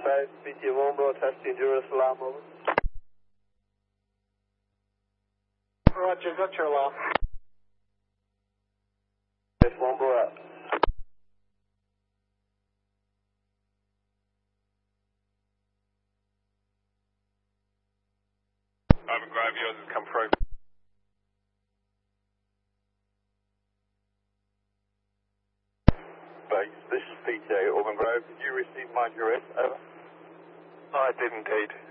5, BT Longbow, testing Jerusalem, over. Roger, got your alarm. Yes, Longbow out. Open Grove, yours has come through. Base, this is PTA Auburn Grove. Did you receive my duress? Over. I did indeed.